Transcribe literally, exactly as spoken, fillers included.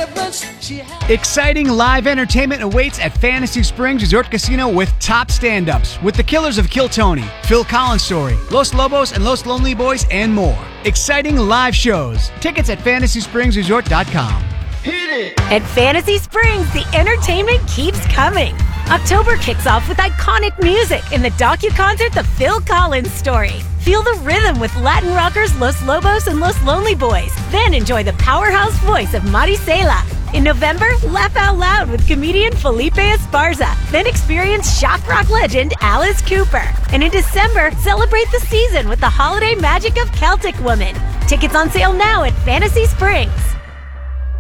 Exciting live entertainment awaits at Fantasy Springs Resort Casino with top stand-ups with the Killers of Kill Tony, Phil Collins Story, Los Lobos and Los Lonely Boys, and more. Exciting live shows. Tickets at fantasy springs resort dot com. At Fantasy Springs, the entertainment keeps coming. October kicks off with iconic music in the docu-concert The Phil Collins Story. Feel the rhythm with Latin rockers Los Lobos and Los Lonely Boys. Then enjoy the powerhouse voice of Maricela. In November, laugh out loud with comedian Felipe Esparza. Then experience shock rock legend Alice Cooper. And in December, celebrate the season with the holiday magic of Celtic Woman. Tickets on sale now at Fantasy Springs.